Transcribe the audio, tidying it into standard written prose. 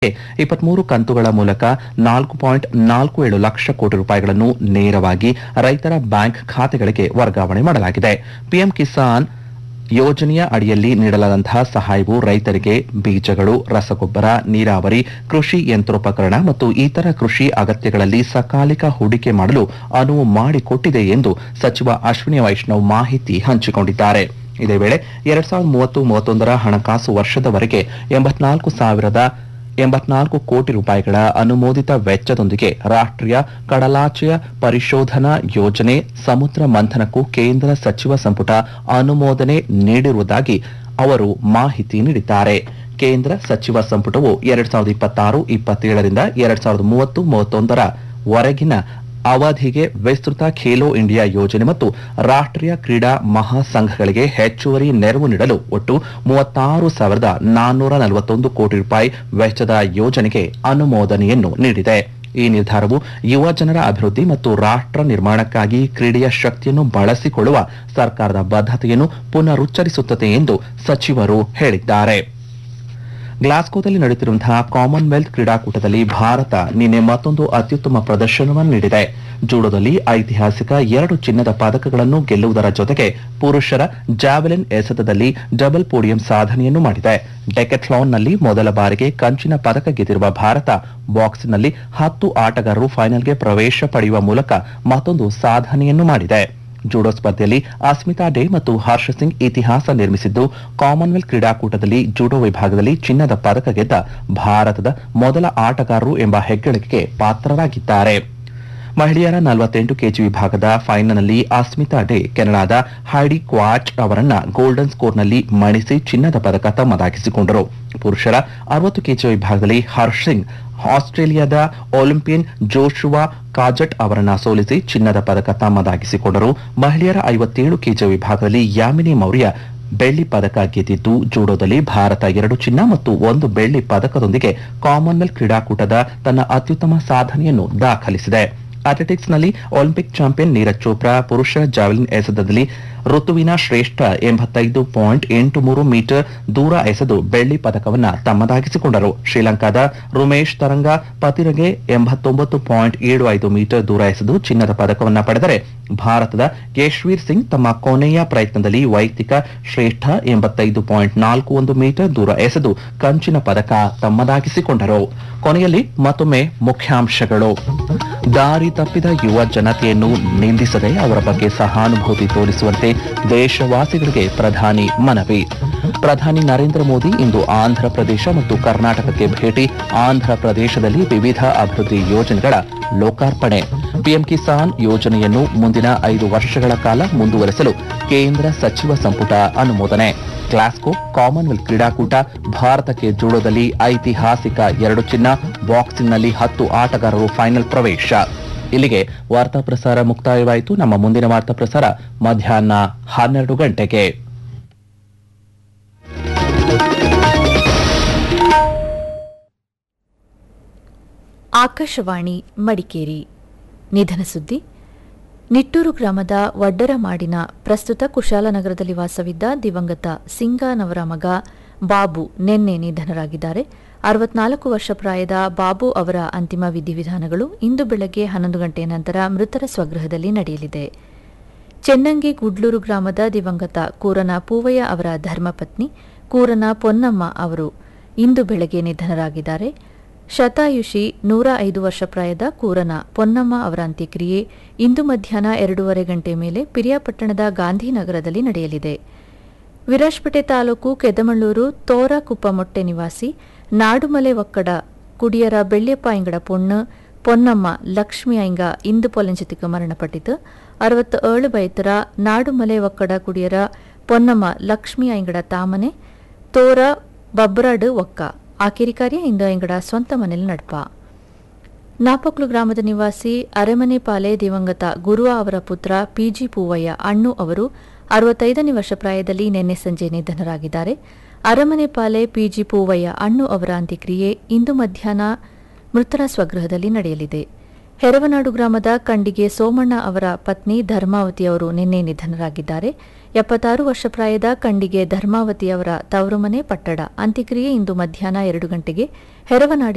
23 ಕಂತುಗಳ ಮೂಲಕ 4.47 ಲಕ್ಷ ಕೋಟಿ ರೂಪಾಯಿಗಳನ್ನು ನೇರವಾಗಿ ರೈತರ ಬ್ಯಾಂಕ್ ಖಾತೆಗಳಿಗೆ ವರ್ಗಾವಣೆ ಮಾಡಲಾಗಿದೆ. ಪಿಎಂ ಕಿಸಾನ್ ಯೋಜನೆಯ ಅಡಿಯಲ್ಲಿ ನೀಡಲಾದಂತಹ ಸಹಾಯವು ರೈತರಿಗೆ ಬೀಜಗಳು, ರಸಗೊಬ್ಬರ, ನೀರಾವರಿ, ಕೃಷಿ ಯಂತ್ರೋಪಕರಣ ಮತ್ತು ಇತರ ಕೃಷಿ ಅಗತ್ಯಗಳಲ್ಲಿ ಸಕಾಲಿಕ ಹೂಡಿಕೆ ಮಾಡಲು ಅನುವು ಮಾಡಿಕೊಟ್ಟಿದೆ ಎಂದು ಸಚಿವ ಅಶ್ವಿನಿ ವೈಷ್ಣವ್ ಮಾಹಿತಿ ಹಂಚಿಕೊಂಡಿದ್ದಾರೆ. ಇದೇ ವೇಳೆ 2030-31 ಹಣಕಾಸು ವರ್ಷದವರೆಗೆ 84,084 ಕೋಟಿ ರೂಪಾಯಿಗಳ ಅನುಮೋದಿತ ವೆಚ್ಚದೊಂದಿಗೆ ರಾಷ್ಟ್ರೀಯ ಕಡಲಾಚೆಯ ಪರಿಶೋಧನಾ ಯೋಜನೆ ಸಮುದ್ರ ಮಂಥನಕ್ಕೂ ಕೇಂದ್ರ ಸಚಿವ ಸಂಪುಟ ಅನುಮೋದನೆ ನೀಡಿರುವುದಾಗಿ ಅವರು ಮಾಹಿತಿ ನೀಡಿದ್ದಾರೆ. ಕೇಂದ್ರ ಸಚಿವ ಸಂಪುಟವು 2026-27ರಿಂದ 2030-31 ವರೆಗಿನ ಅವಧಿಗೆ ವಿಸ್ತೃತ ಖೇಲೋ ಇಂಡಿಯಾ ಯೋಜನೆ ಮತ್ತು ರಾಷ್ಟ್ರೀಯ ಕ್ರೀಡಾ ಮಹಾಸಂಘಗಳಿಗೆ ಹೆಚ್ಚುವರಿ ನೆರವು ನೀಡಲು ಒಟ್ಟು 36,441 ಕೋಟಿ ರೂಪಾಯಿ ವೆಚ್ಚದ ಯೋಜನೆಗೆ ಅನುಮೋದನೆಯನ್ನು ನೀಡಿದೆ. ಈ ನಿರ್ಧಾರವು ಯುವ ಜನರ ಅಭಿವೃದ್ಧಿ ಮತ್ತು ರಾಷ್ಟ್ರ ನಿರ್ಮಾಣಕ್ಕಾಗಿ ಕ್ರೀಡೆಯ ಶಕ್ತಿಯನ್ನು ಬಳಸಿಕೊಳ್ಳುವ ಸರ್ಕಾರದ ಬದ್ಧತೆಯನ್ನು ಪುನರುಚ್ಚರಿಸುತ್ತದೆ ಎಂದು ಸಚಿವರು ಹೇಳಿದ್ದಾರೆ. ಗ್ಲಾಸ್ಗೋದಲ್ಲಿ ನಡೆಯುತ್ತಿರುವಂತಹ ಕಾಮನ್ವೆಲ್ತ್ ಕ್ರೀಡಾಕೂಟದಲ್ಲಿ ಭಾರತ ನಿನ್ನೆ ಮತ್ತೊಂದು ಅತ್ಯುತ್ತಮ ಪ್ರದರ್ಶನವನ್ನು ನೀಡಿದೆ. ಜೂಡೋದಲ್ಲಿ ಐತಿಹಾಸಿಕ 2 ಚಿನ್ನದ ಪದಕಗಳನ್ನು ಗೆಲ್ಲುವುದರ ಜೊತೆಗೆ ಪುರುಷರ ಜಾವೆಲಿನ್ ಎಸೆತದಲ್ಲಿ ಡಬಲ್ ಪೋಡಿಯಂ ಸಾಧನೆಯನ್ನು ಮಾಡಿದೆ. ಡೆಕೆಥ್ಲಾನ್ನಲ್ಲಿ ಮೊದಲ ಬಾರಿಗೆ ಕಂಚಿನ ಪದಕ ಗೆದ್ದಿರುವ ಭಾರತ ಬಾಕ್ಸಿಂಗ್ನಲ್ಲಿ 10 ಆಟಗಾರರು ಫೈನಲ್ಗೆ ಪ್ರವೇಶ ಪಡೆಯುವ ಮೂಲಕ ಮತ್ತೊಂದು ಸಾಧನೆಯನ್ನು ಮಾಡಿದೆ. ಜೂಡೋ ಸ್ಪರ್ಧೆಯಲ್ಲಿ ಅಸ್ಮಿತಾ ಡೇ ಮತ್ತು ಹರ್ಷ ಸಿಂಗ್ ಇತಿಹಾಸ ನಿರ್ಮಿಸಿದ್ದು, ಕಾಮನ್ವೆಲ್ತ್ ಕ್ರೀಡಾಕೂಟದಲ್ಲಿ ಜೂಡೋ ವಿಭಾಗದಲ್ಲಿ ಚಿನ್ನದ ಪದಕ ಗೆದ್ದ ಭಾರತದ ಮೊದಲ ಆಟಗಾರರು ಎಂಬ ಹೆಗ್ಗಳಿಕೆಗೆ ಪಾತ್ರರಾಗಿದ್ದಾರೆ. ಮಹಿಳೆಯರ 48 ಕೆಜಿ ವಿಭಾಗದ ಫೈನಲ್ನಲ್ಲಿ ಅಸ್ಮಿತಾ ಡೇ ಕೆನಡಾದ ಹೈಡಿ ಕ್ವಾಚ್ ಅವರನ್ನ ಗೋಲ್ಡನ್ ಸ್ಕೋರ್ನಲ್ಲಿ ಮಣಿಸಿ ಚಿನ್ನದ ಪದಕ ತಮ್ಮದಾಗಿಸಿಕೊಂಡರು. ಪುರುಷರ 60 ಕೆಜಿ ವಿಭಾಗದಲ್ಲಿ ಹರ್ಷ್ ಸಿಂಗ್ ಆಸ್ಟ್ರೇಲಿಯಾದ ಒಲಿಂಪಿಯನ್ ಜೋಶುವಾ ಕಾಜಟ್ ಅವರನ್ನ ಸೋಲಿಸಿ ಚಿನ್ನದ ಪದಕ ತಮ್ಮದಾಗಿಸಿಕೊಂಡರು. ಮಹಿಳೆಯರ 57 ಕೆಜಿ ವಿಭಾಗದಲ್ಲಿ ಯಾಮಿನಿ ಮೌರ್ಯ ಬೆಳ್ಳಿ ಪದಕ ಗೆದ್ದಿದ್ದು, ಜೂಡೋದಲ್ಲಿ ಭಾರತ 2 ಚಿನ್ನ ಮತ್ತು 1 ಬೆಳ್ಳಿ ಪದಕದೊಂದಿಗೆ ಕಾಮನ್ವೆಲ್ತ್ ಕ್ರೀಡಾಕೂಟದ ತನ್ನ ಅತ್ಯುತ್ತಮ ಸಾಧನೆಯನ್ನು ದಾಖಲಿಸಿದೆ. ಅಥ್ಲೆಟಿಕ್ಸ್ನಲ್ಲಿ ಒಲಿಂಪಿಕ್ ಚಾಂಪಿಯನ್ ನೀರಜ್ ಚೋಪ್ರಾ ಪುರುಷರ ಜಾವೆಲಿನ್ ಎಸೆತದಲ್ಲಿ ಋತುವಿನ ಶ್ರೇಷ್ಠ 85.83 ಮೀಟರ್ ದೂರ ಎಸೆದು ಬೆಳ್ಳಿ ಪದಕವನ್ನ ತಮ್ಮದಾಗಿಸಿಕೊಂಡರು. ಶ್ರೀಲಂಕಾದ ರುಮೇಶ್ ತರಂಗ ಪತಿರಗೆ 89.75 ಮೀಟರ್ ದೂರ ಎಸೆದು ಚಿನ್ನದ ಪದಕವನ್ನ ಪಡೆದರೆ, ಭಾರತದ ಯಶ್ವೀರ್ ಸಿಂಗ್ ತಮ್ಮ ಕೊನೆಯ ಪ್ರಯತ್ನದಲ್ಲಿ ವೈಯಕ್ತಿಕ ಶ್ರೇಷ್ಠ 85.41 ಮೀಟರ್ ದೂರ ಎಸೆದು ಕಂಚಿನ ಪದಕ ತಮ್ಮದಾಗಿಸಿಕೊಂಡರು. ಕೊನೆಯಲ್ಲಿ ಮತ್ತೊಮ್ಮೆ ಮುಖ್ಯಾಂಶಗಳು. ದಾರಿ ತಪ್ಪಿದ ಯುವ ಜನತೆಯನ್ನು ನಿಂದಿಸದೆ ಅವರ ಬಗ್ಗೆ ಸಹಾನುಭೂತಿ ತೋರಿಸುವಂತೆ ದೇಶವಾಸಿಗಳಿಗೆ ಪ್ರಧಾನಿ ಮನವಿ. ಪ್ರಧಾನಿ ನರೇಂದ್ರ ಮೋದಿ ಇಂದು ಆಂಧ್ರಪ್ರದೇಶ ಮತ್ತು ಕರ್ನಾಟಕಕ್ಕೆ ಭೇಟಿ. ಆಂಧ್ರಪ್ರದೇಶದಲ್ಲಿ ವಿವಿಧ ಅಭಿವೃದ್ಧಿ ಯೋಜನೆಗಳ ಲೋಕಾರ್ಪಣೆ. ಪಿಎಂ ಕಿಸಾನ್ ಯೋಜನೆಯನ್ನು ಮುಂದಿನ 5 ವರ್ಷಗಳ ಕಾಲ ಮುಂದುವರೆಸಲು ಕೇಂದ್ರ ಸಚಿವ ಸಂಪುಟ ಅನುಮೋದನೆ. ಗ್ಲಾಸ್ಗೋ ಕಾಮನ್ವೆಲ್ತ್ ಕ್ರೀಡಾಕೂಟ, ಭಾರತಕ್ಕೆ ಜೂಡೋದಲ್ಲಿ ಐತಿಹಾಸಿಕ 2 ಚಿನ್ನ, ಬಾಕ್ಸಿಂಗ್ನಲ್ಲಿ 10 ಆಟಗಾರರು ಫೈನಲ್ ಪ್ರವೇಶ. ಇಲ್ಲಿಗೆ ವಾರ್ತಾ ಪ್ರಸಾರ ಮುಕ್ತಾಯವಾಯಿತು. ನಮ್ಮ ಮುಂದಿನ ವಾರ್ತಾ ಪ್ರಸಾರ ಮಧ್ಯಾಹ್ನ 12 ಗಂಟೆಗೆ. ಆಕಾಶವಾಣಿ ಮಡಿಕೇರಿ. ನಿಧನ ಸುದ್ದಿ. ನಿಟ್ಟೂರು ಗ್ರಾಮದ ವಡ್ಡರಮಾಡಿನ ಪ್ರಸ್ತುತ ಕುಶಾಲನಗರದಲ್ಲಿ ವಾಸವಿದ್ದ ದಿವಂಗತ ಸಿಂಗಾನವರ ಮಗ ಬಾಬು ನಿನ್ನೆ ನಿಧನರಾಗಿದ್ದಾರೆ. 64 ವರ್ಷ ಪ್ರಾಯದ ಬಾಬು ಅವರ ಅಂತಿಮ ವಿಧಿವಿಧಾನಗಳು ಇಂದು ಬೆಳಗ್ಗೆ 11 ಗಂಟೆಯ ನಂತರ ಮೃತರ ಸ್ವಗೃಹದಲ್ಲಿ ನಡೆಯಲಿದೆ. ಚೆನ್ನಂಗಿ ಗುಡ್ಲೂರು ಗ್ರಾಮದ ದಿವಂಗತ ಕೂರನ ಪೂವಯ್ಯ ಅವರ ಧರ್ಮಪತ್ನಿ ಕೂರನ ಪೊನ್ನಮ್ಮ ಅವರು ಇಂದು ಬೆಳಗ್ಗೆ ನಿಧನರಾಗಿದ್ದಾರೆ. ಶತಾಯುಷಿ 105 ವರ್ಷ ಪ್ರಾಯದ ಕೂರನ ಪೊನ್ನಮ್ಮ ಅವರ ಅಂತ್ಯಕ್ರಿಯೆ ಇಂದು ಮಧ್ಯಾಹ್ನ 2:30 ಗಂಟೆ ಮೇಲೆ ಪಿರಿಯಾಪಟ್ಟಣದ ಗಾಂಧಿನಗರದಲ್ಲಿ ನಡೆಯಲಿದೆ. ವಿರಾಜಪೇಟೆ ತಾಲೂಕು ಕೆದಮಳ್ಳೂರು ತೋರಕುಪ್ಪಮೊಟ್ಟೆ ನಿವಾಸಿ ನಾಡುಮಲೆ ಒಕ್ಕಡ ಕುಡಿಯರ ಬೆಳ್ಳಿಯಪ್ಪ ಇಂಗಡ ಪೊಣ್ಣು ಪೊನ್ನಮ್ಮ ಲಕ್ಷ್ಮಿ ಐಂಗ ಇಂದು ಪೊಲೆಂಚಿತಿಗೆ ಮರಣಪಟ್ಟಿತು. 67 ಬೈತರ ನಾಡುಮಲೆ ಒಕ್ಕಡ ಕುಡಿಯರ ಪೊನ್ನಮ್ಮ ಲಕ್ಷ್ಮಿ ಐಂಗಡ ತಾಮನೆ ತೋರ ಬಬ್ರಾಡು ಒಕ್ಕ ಆಕಿರಿ ಕಾರ್ಯ ಇಂದು ಐಂಗಡ ಸ್ವಂತ ಮನೆಯಲ್ಲಿ ನಡ್ಪ. ನಾಪಕ್ಲು ಗ್ರಾಮದ ನಿವಾಸಿ ಅರೆಮನೆ ಪಾಲೆ ದಿವಂಗತ ಗುರುವ ಅವರ ಪುತ್ರ ಪಿಜಿ ಪೂವಯ್ಯ ಅಣ್ಣು ಅವರು 65ನೇ ವರ್ಷ ಪ್ರಾಯದಲ್ಲಿ ನಿನ್ನೆ ಸಂಜೆ ನಿಧನರಾಗಿದ್ದಾರೆ. ಅರಮನೆ ಪಾಲೆ ಪಿಜಿ ಪೂವಯ್ಯ ಅಣ್ಣು ಅವರ ಅಂತ್ಯಕ್ರಿಯೆ ಇಂದು ಮಧ್ಯಾಹ್ನ ಮೃತರ ಸ್ವಗೃಹದಲ್ಲಿ ನಡೆಯಲಿದೆ. ಹೆರವನಾಡು ಗ್ರಾಮದ ಕಂಡಿಗೆ ಸೋಮಣ್ಣ ಅವರ ಪತ್ನಿ ಧರ್ಮಾವತಿ ಅವರು ನಿನ್ನೆ ನಿಧನರಾಗಿದ್ದಾರೆ. 76 ವರ್ಷ ಪ್ರಾಯದ ಕಂಡಿಗೆ ಧರ್ಮಾವತಿ ಅವರ ತವರುಮನೆ ಪಟ್ಟಡ ಅಂತ್ಯಕ್ರಿಯೆ ಇಂದು ಮಧ್ಯಾಹ್ನ 2 ಗಂಟೆಗೆ ಹೆರವನಾಡಿನ